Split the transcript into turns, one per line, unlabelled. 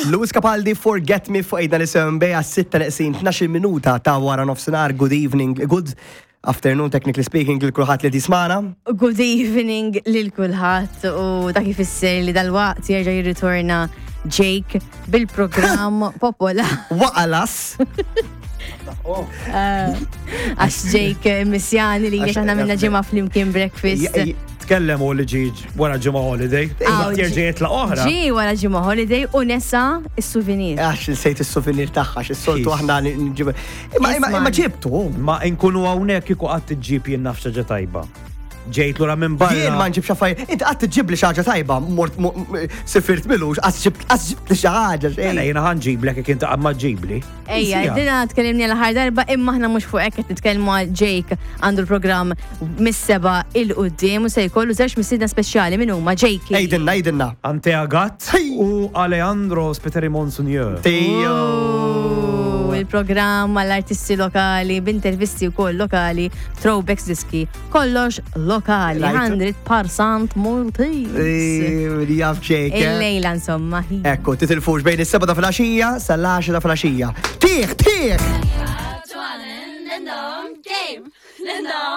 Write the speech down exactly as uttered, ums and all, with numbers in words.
Lewis Capaldi, Forget Me fuq ejda nisem bej għas-sitta neqsin tnax-il minuta ta' wara nofsinhar. Good evening, good afternoon, technically speaking, lil kulħadd li tismana.
Good evening lil kulħadd u ta' kif isser li dal-waqt jerġa' jirritorna Jake bil-programm popolari.
Waqalas.
Għax Jake missjani li jiex aħna minna ġimgħa flimkien breakfast.
Tkellem u li ġi wara ġimgħa holiday. Jerġa' jitlaq oħra.
Ġi wara ġimgħa holiday u nessa is-souvenir.
Għax nsejt is-souvenir tagħha x'is-soltu aħna nġib. Imma ġibtu.
Ma nkunu hawnhekk kieku qatt iġġib jien naf xi tajba. Ġejt lura minn barra.
Jien ma nġib xafaj, inti qatt tiġġib li xi ħaġa tajba, mort sifirt milux, qatt ġibt li xi ħaġa xejn.
Ejja jiena ħanġiblek jekk inti qatt ma ġibli.
Ejja, dina tkellimni l-aħħar darba imma aħna mhux fuq hekk qed nitkellmu għal Jake għandu l-programm mis-seba' il-qudiem u se jkollu żewġ mistiedna speċjali min huma Jake.
Ejdinna, ejdinna.
Antea Gatt u Alejandro Spiteri Monsunier.
Tio.
Il-programm għall-artisti lokali, b'intervisti wkoll lokali, throwbacks diski, kollox lokali, one hundred percent Maltese.
Jaf Jake.
Il-lejla insomma.
Ekku, titilfux bejn is-seba' ta' filgħaxija sal-għaxra ta' filgħaxija. Tieħ, tieħ!